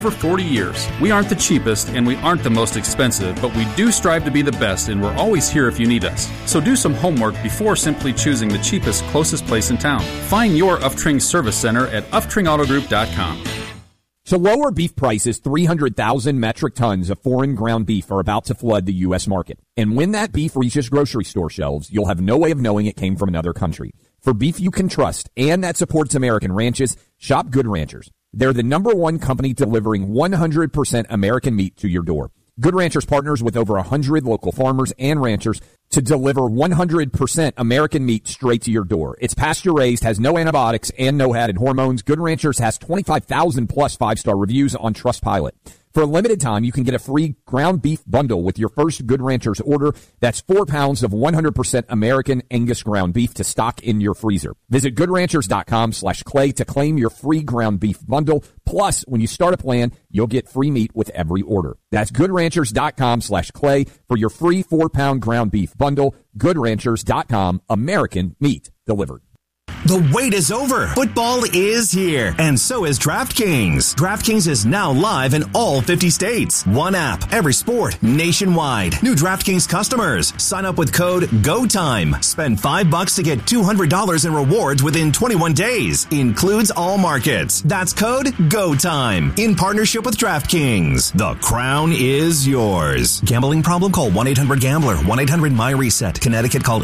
For 40 years. We aren't the cheapest and we aren't the most expensive, but we do strive to be the best, and we're always here if you need us. So do some homework before simply choosing the cheapest, closest place in town. Find your Uftring Service Center at UftringAutogroup.com. To lower beef prices, 300,000 metric tons of foreign ground beef are about to flood the U.S. market. And when that beef reaches grocery store shelves, you'll have no way of knowing it came from another country. For beef you can trust and that supports American ranches, shop Good Ranchers. They're the #1 company delivering 100% American meat to your door. Good Ranchers partners with over 100 local farmers and ranchers to deliver 100% American meat straight to your door. It's pasture-raised, has no antibiotics, and no added hormones. Good Ranchers has 25,000 plus 5-star reviews on Trustpilot. For a limited time, you can get a free ground beef bundle with your first Good Ranchers order. That's 4 pounds of 100% American Angus ground beef to stock in your freezer. Visit GoodRanchers.com/Clay to claim your free ground beef bundle. Plus, when you start a plan, you'll get free meat with every order. That's GoodRanchers.com/Clay for your free 4-pound ground beef bundle. GoodRanchers.com, American meat delivered. The wait is over. Football is here, and so is DraftKings. DraftKings is now live in all 50 states. One app, every sport, nationwide. New DraftKings customers, sign up with code GOTIME. Spend $5 to get $200 in rewards within 21 days. Includes all markets. That's code GOTIME. In partnership with DraftKings. The crown is yours. Gambling problem? Call 1-800-GAMBLER. 1-800-MY-RESET. Connecticut, call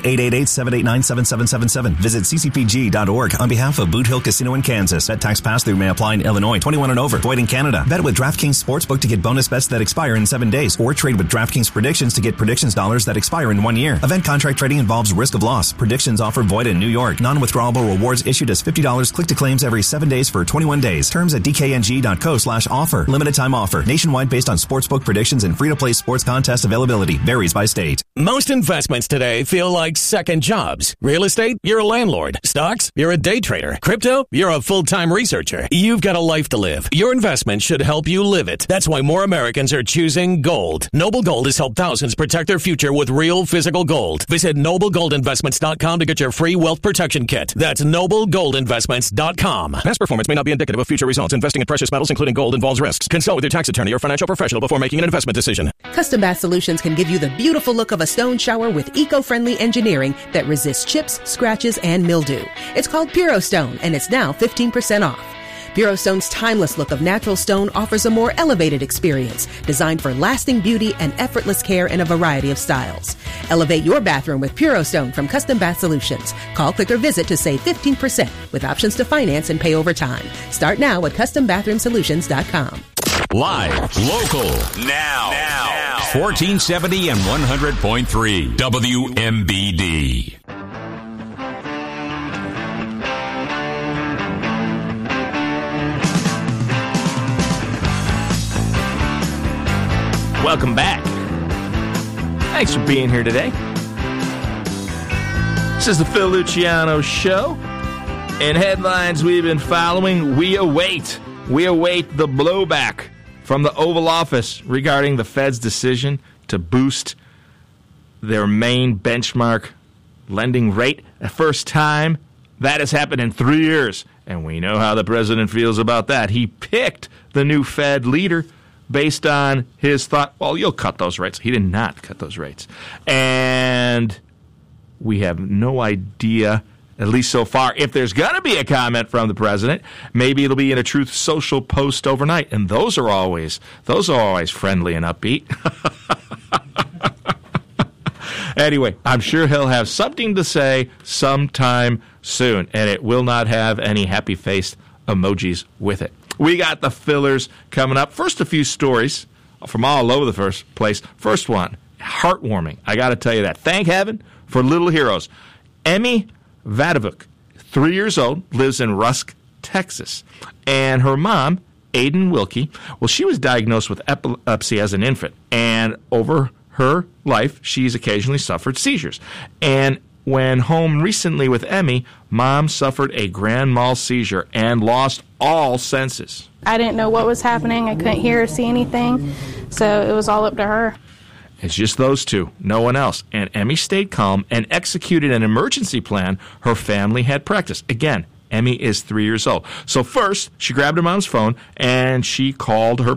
888-789-7777. Visit ccpg.org. On behalf of Boot Hill Casino in Kansas. At tax pass-through may apply in Illinois. 21 and over. Void in Canada. Bet with DraftKings Sportsbook to get bonus bets that expire in 7 days. Or trade with DraftKings Predictions to get predictions dollars that expire in 1 year. Event contract trading involves risk of loss. Predictions offer void in New York. Non-withdrawable rewards issued as $50. Click to claims every 7 days for 21 days. Terms at dkng.co/offer. Limited time offer. Nationwide based on sportsbook predictions and free-to-play sports contest availability. Varies by state. Most investments today feel like second jobs. Real estate? You're a landlord. Stocks? You're a day trader. Crypto? You're a full-time researcher. You've got a life to live. Your investment should help you live it. That's why more Americans are choosing gold. Noble Gold has helped thousands protect their future with real physical gold. Visit NobleGoldInvestments.com to get your free wealth protection kit. That's NobleGoldInvestments.com. Past performance may not be indicative of future results. Investing in precious metals, including gold, involves risks. Consult with your tax attorney or financial professional before making an investment decision. Custom Bath Solutions can give you the beautiful look of a stone shower with eco-friendly engineering that resists chips, scratches, and mildew. It's called Puro Stone, and it's now 15% off. Puro Stone's timeless look of natural stone offers a more elevated experience, designed for lasting beauty and effortless care in a variety of styles. Elevate your bathroom with Puro Stone from Custom Bath Solutions. Call, click, or visit to save 15% with options to finance and pay over time. Start now at CustomBathroomSolutions.com. Live, local, now. 1470 and 100.3 WMBD. Welcome back. Thanks for being here today. This is the Phil Luciano Show. In headlines we've been following, we await the blowback from the Oval Office regarding the Fed's decision to boost their main benchmark lending rate. The first time that has happened in 3 years. And we know how the president feels about that. He picked the new Fed leader based on his thought, well, you'll cut those rates. He did not cut those rates. And we have no idea, at least so far, if there's going to be a comment from the president. Maybe it'll be in a Truth Social post overnight. And those are always friendly and upbeat. Anyway, I'm sure he'll have something to say sometime soon, and it will not have any happy-faced emojis with it. We got the fillers coming up. First, a few stories from all over the first place. First one, heartwarming. I got to tell you that. Thank heaven for little heroes. Emmy Vadavuk, 3 years old, lives in Rusk, Texas. And her mom, Aiden Wilkie, well, she was diagnosed with epilepsy as an infant. And over her life, she's occasionally suffered seizures. And when home recently with Emmy, Mom suffered a grand mal seizure and lost all senses. I didn't know what was happening. I couldn't hear or see anything, so it was all up to her. It's just those two, no one else. And Emmy stayed calm and executed an emergency plan her family had practiced. Again, Emmy is 3 years old. So first, she grabbed her mom's phone and she called her